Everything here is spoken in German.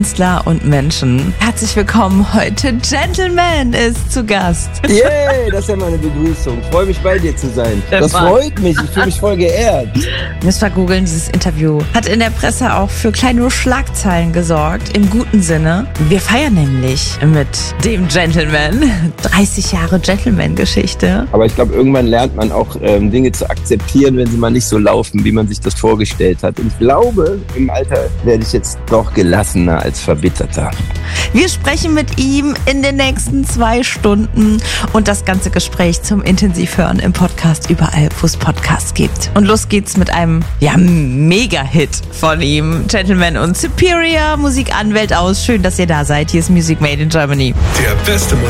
Künstler und Menschen. Herzlich willkommen heute. Gentleman ist zu Gast. Yay, das ist ja meine Begrüßung. Ich freue mich, bei dir zu sein. Das freut mich. Ich fühle mich voll geehrt. Müssen wir googeln, dieses Interview. Hat in der Presse auch für kleine Schlagzeilen gesorgt, im guten Sinne. Wir feiern nämlich mit dem Gentleman 30 Jahre Gentleman-Geschichte. Aber ich glaube, irgendwann lernt man auch Dinge zu akzeptieren, wenn sie mal nicht so laufen, wie man sich das vorgestellt hat. Und ich glaube, im Alter werde ich jetzt doch gelassener als verbitterter. Wir sprechen mit ihm in den nächsten 2 Stunden und das ganze Gespräch zum Intensivhören im Podcast überall, wo es Podcasts gibt. Und los geht's mit einem, Mega-Hit von ihm. Gentleman und Superior, Musikanwält aus. Schön, dass ihr da seid. Hier ist Music Made in Germany. Der beste Musik